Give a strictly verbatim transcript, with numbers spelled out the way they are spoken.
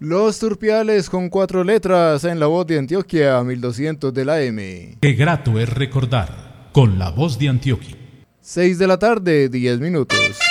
Los Turpiales con cuatro letras en la voz de Antioquia, mil doscientos de la M. Qué grato es recordar con la voz de Antioquia. seis de la tarde, diez minutos.